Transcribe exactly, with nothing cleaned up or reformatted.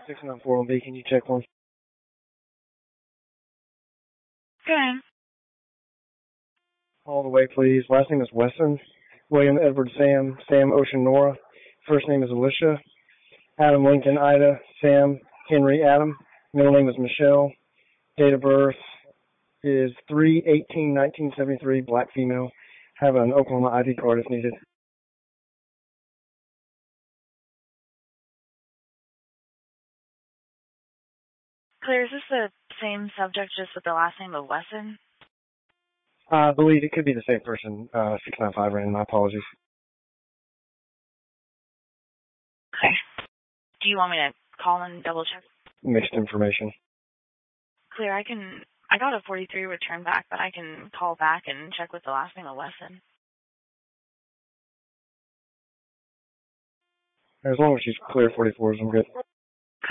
six nine four one B, can you check one? Good. All the way, please. Last name is Wesson. William Edward Sam. Sam Ocean Nora. First name is Alicia. Adam Lincoln Ida. Sam Henry Adam. Middle name is Michelle. Date of birth is three eighteen nineteen seventy-three. Black female. Have an Oklahoma I D card if needed. Claire, is this the same subject just with the last name of Wesson? I believe it could be the same person. Uh, six nine five ran. My apologies. Okay. Do you want me to call and double check? Mixed information. Claire, I can, I got a forty-three return back, but I can call back and check with the last name of Wesson. As long as she's clear forty-fours, I'm good.